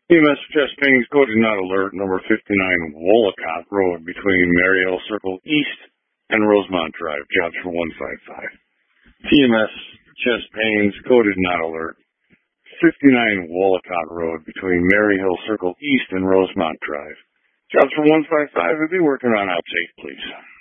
EMS chest pains, coded not alert, number 59 Wollicott Road between Maryhill Circle East and Rosemont Drive. Jobs for 155. TMS chest pains, coded not alert, 59 Wollicott Road between Maryhill Circle East and Rosemont Drive. Jobs for 155. We'll be working on outtake, please.